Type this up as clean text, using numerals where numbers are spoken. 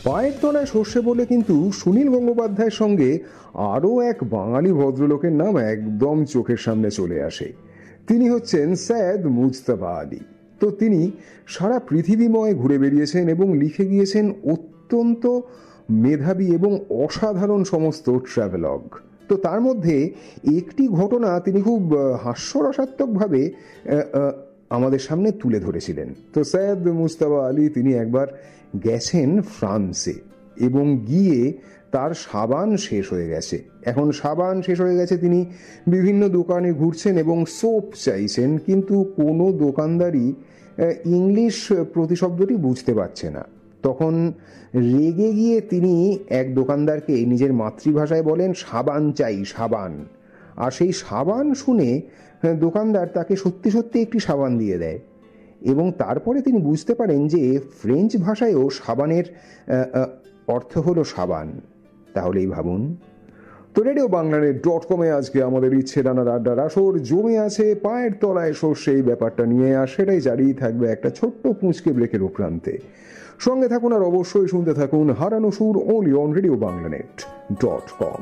পায়ের তলায় সর্ষে বলে কিন্তু সুনীল গঙ্গোপাধ্যায়ের সঙ্গে আরও এক বাঙালি ভদ্রলোকের নাম একদম চোখের সামনে চলে আসে। তিনি হচ্ছেন সৈয়দ মুজতবা আলী। তো তিনি সারা পৃথিবীময় ঘুরে বেরিয়েছেন এবং লিখে গিয়েছেন অত্যন্ত মেধাবী এবং অসাধারণ সমস্ত ট্রাভেলগ। তো তার মধ্যে একটি ঘটনা তিনি খুব হাস্যরসাত্মকভাবে আমাদের সামনে তুলে ধরেছিলেন। তো সৈয়দ মুজতবা আলী তিনি একবার গেছেন ফ্রান্সে এবং গিয়ে তার সাবান শেষ হয়ে গেছে। এখন সাবান শেষ হয়ে গেছে, তিনি বিভিন্ন দোকানে ঘুরছেন এবং সোপ চাইছেন, কিন্তু কোনো দোকানদারই ইংলিশ প্রতিশব্দটি বুঝতে পারছে না। তখন রেগে গিয়ে তিনি এক দোকানদারকে নিজের মাতৃভাষায় বলেন সাবান চাই, সাবান। আর সেই সাবান শুনে দোকানদার তাকে সত্যি সত্যি একটি সাবান দিয়ে দেয় এবং তারপরে তিনি বুঝতে পারেন যে ফ্রেঞ্চ ভাষায়ও সাবানের অর্থ হলো সাবান। তাহলেই ভাবুন। তো রেডিও বাংলানেট.com-এ আজকে আমাদের ইচ্ছে ডানার আড্ডার আসর জমে আছে পায়ের তলায় সর্ষে এই ব্যাপারটা নিয়ে, আর সেটাই জারিয়ে থাকবে একটা ছোট্ট পুঁচকে ব্রেকের প্রান্তে। সঙ্গে থাকুন আর অবশ্যই শুনতে থাকুন হারানো সুর, only on রেডিও বাংলানেট.com।